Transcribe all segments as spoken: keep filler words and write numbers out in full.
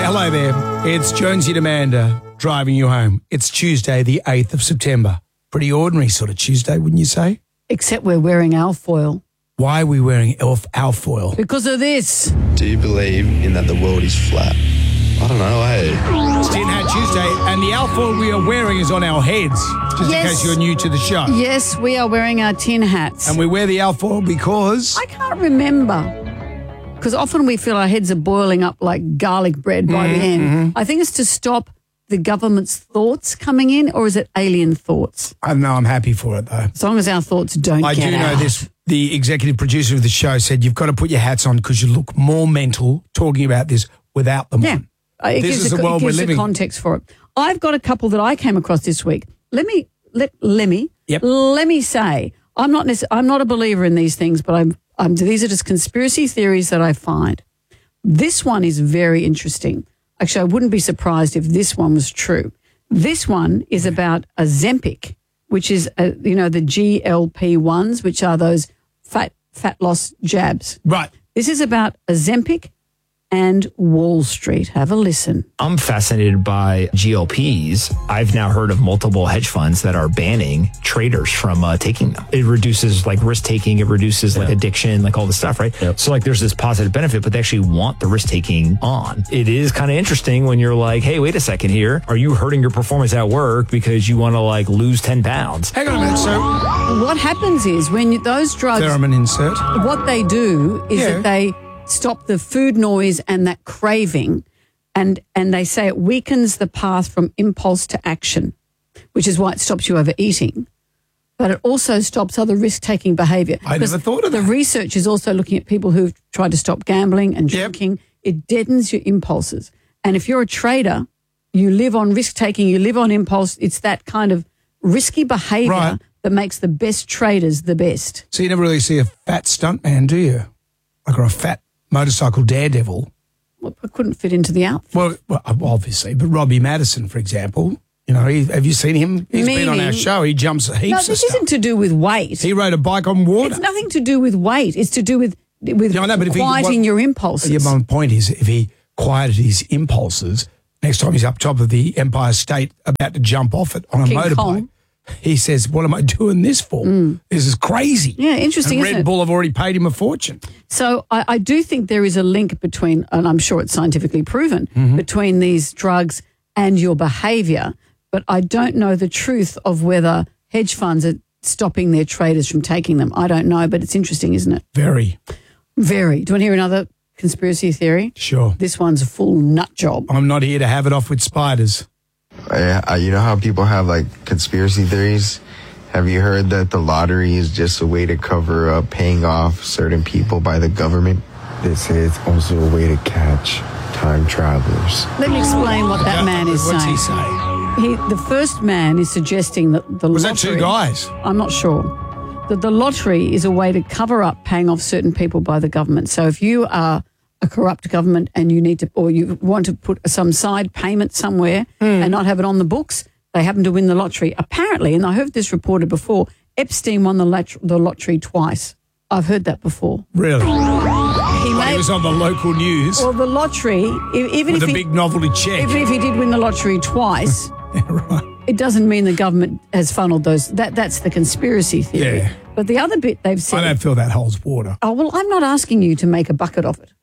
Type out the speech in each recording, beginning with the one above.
Hello there. It's Jonesy and Amanda driving you home. It's Tuesday, the eighth of September. Pretty ordinary sort of Tuesday, wouldn't you say? Except we're wearing alfoil. Why are we wearing elf alfoil? Because of this. Do you believe in that the world is flat? I don't know, hey. It's Tin Hat Tuesday, and the alfoil we are wearing is on our heads, just Yes. in case you're new to the show. Yes, we are wearing our tin hats. And we wear the alfoil because... I can't remember. Because often we feel our heads are boiling up like garlic bread by Mm-hmm. the end. I think it's to stop the government's thoughts coming in, or is it alien thoughts? I don't know, I'm happy for it, though. As long as our thoughts don't I get do know out. this. The executive producer of the show said you've got to put your hats on because you look more mental talking about this without them Yeah. on. Uh, It This gives is a, the world it we're gives living a in. context for it. I've got a couple that I came across this week. Let me let let me Yep. let me say I'm not necess- I'm not a believer in these things, but I'm, I'm these are just conspiracy theories that I find. This one is very interesting. Actually, I wouldn't be surprised if this one was true. This one is about Ozempic, which is uh you know the G L P ones, which are those fat fat loss jabs. Right. This is about Ozempic and Wall Street. Have a listen. I'm fascinated by G L Ps. I've now heard of multiple hedge funds that are banning traders from uh, taking them. It reduces like risk taking. It reduces like addiction, like all this stuff, right? Yep. So like there's this positive benefit, but they actually want the risk taking on. It is kind of interesting when you're like, hey, wait a second here. Are you hurting your performance at work because you want to like lose ten pounds? Hang on a minute. So, What happens is when you, those drugs, theremin insert. what they do is Yeah. that they stop the food noise and that craving, and and they say it weakens the path from impulse to action, which is why it stops you overeating. But it also stops other risk-taking behaviour. I never Because thought of the that. research is also looking at people who've tried to stop gambling and Yep. drinking. It deadens your impulses. And if you're a trader, you live on risk-taking, you live on impulse. It's that kind of risky behaviour Right. that makes the best traders the best. So you never really see a fat stuntman, do you? Like or a fat motorcycle daredevil. Well, it couldn't fit into the outfit. Well, well, obviously, but Robbie Madison, for example, you know, he, have you seen him? He's been on our Meaning- show. He jumps heaps No, of this stuff. isn't to do with weight. He rode a bike on water. It's nothing to do with weight. It's to do with with Yeah, I know, but if he- quieting what- your impulses. Yeah, my point is, if he quieted his impulses, next time he's up top of the Empire State about to jump off it on a King motorbike, Kong. he says, what am I doing this for? This is crazy. Yeah, interesting, And isn't Red it? Bull have already paid him a fortune. So I, I do think there is a link between, and I'm sure it's scientifically proven, Mm-hmm. between these drugs and your behaviour. But I don't know the truth of whether hedge funds are stopping their traders from taking them. I don't know, but it's interesting, isn't it? Very. Very. Do you want to hear another conspiracy theory? Sure. This one's a full nut job. I'm not here to have it off with spiders. Uh, uh, you know how people have like conspiracy theories? Have you heard that the lottery is just a way to cover up paying off certain people by the government? They say it's also a way to catch time travelers. Let me explain what that man is What's saying. he saying? He, the first man is suggesting that the Was lottery... that two guys? I'm not sure. That the lottery is a way to cover up paying off certain people by the government. So if you are a corrupt government and you need to, or you want to put some side payment somewhere and not have it on the books, they happen to win the lottery. Apparently, and I heard this reported before, Epstein won the, lot- the lottery twice. I've heard that before. Really? He He may was on the local news well, the lottery, e- even with if a he, big novelty check. even if he did win the lottery twice, right. it doesn't mean the government has funneled those. That that's the conspiracy theory. Yeah. But the other bit they've I said, don't feel that holds water. oh well, I'm not asking you to make a bucket of it.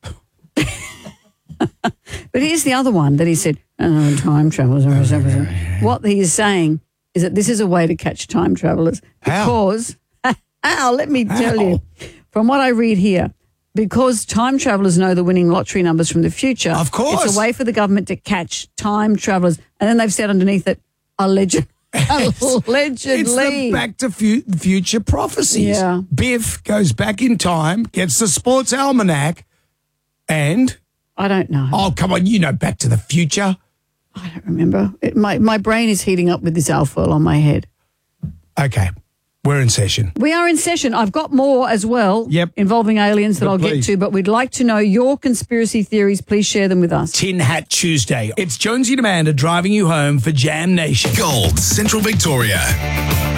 But here's the other one that he said, oh, time travelers. What he is saying is that this is a way to catch time travelers How? because, how? Let me tell How? you, from what I read here, because time travelers know the winning lottery numbers from the future. Of course. It's a way for the government to catch time travelers. And then they've said underneath it, alleged, allegedly. It's the Back to fu- Future prophecies. Yeah. Biff goes back in time, gets the sports almanac, and, I don't know. oh, come on, you know Back to the Future. I don't remember. It, my, my brain is heating up with this alfoil on my head. Okay, we're in session. We are in session. I've got more as well Yep. involving aliens that But I'll please. get to, but we'd like to know your conspiracy theories. Please share them with us. Tin Hat Tuesday. It's Jonesy and Amanda driving you home for Jam Nation. Gold, Central Victoria.